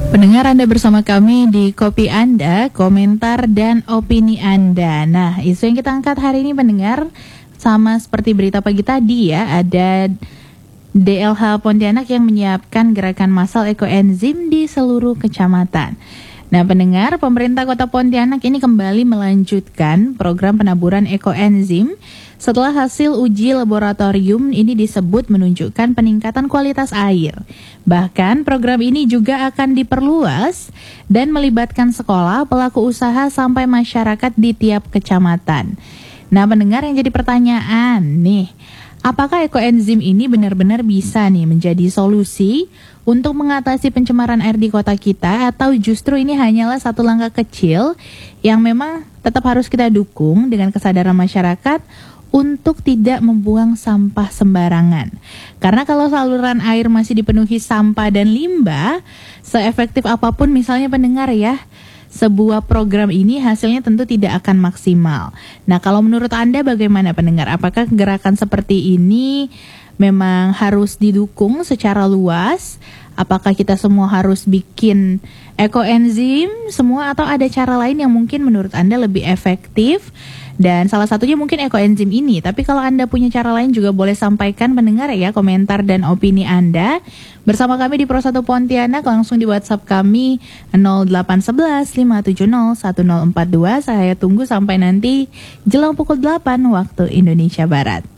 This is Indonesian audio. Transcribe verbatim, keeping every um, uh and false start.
Pendengar, Anda bersama kami di Kopi Anda, komentar dan opini Anda. Nah, isu yang kita angkat hari ini, pendengar, sama seperti berita pagi tadi ya, ada D L H Pontianak yang menyiapkan gerakan massal ekoenzim di seluruh kecamatan. Nah, pendengar, pemerintah Kota Pontianak ini kembali melanjutkan program penaburan ekoenzim setelah hasil uji laboratorium ini disebut menunjukkan peningkatan kualitas air. Bahkan program ini juga akan diperluas dan melibatkan sekolah, pelaku usaha sampai masyarakat di tiap kecamatan. Nah, pendengar, yang jadi pertanyaan nih, apakah ekoenzim ini benar-benar bisa nih menjadi solusi untuk mengatasi pencemaran air di kota kita, atau justru ini hanyalah satu langkah kecil yang memang tetap harus kita dukung dengan kesadaran masyarakat untuk tidak membuang sampah sembarangan. Karena kalau saluran air masih dipenuhi sampah dan limbah, seefektif apapun misalnya, pendengar ya, sebuah program ini hasilnya tentu tidak akan maksimal. Nah, kalau menurut Anda bagaimana, pendengar? Apakah gerakan seperti ini memang harus didukung secara luas? Apakah kita semua harus bikin ekoenzim semua, atau ada cara lain yang mungkin menurut Anda lebih efektif? Dan salah satunya mungkin ekoenzim ini. Tapi kalau Anda punya cara lain juga boleh sampaikan, pendengar ya, komentar dan opini Anda bersama kami di Pro satu Pontianak, langsung di WhatsApp kami nol delapan satu satu lima tujuh nol satu nol empat dua. Saya tunggu sampai nanti jelang pukul delapan waktu Indonesia Barat.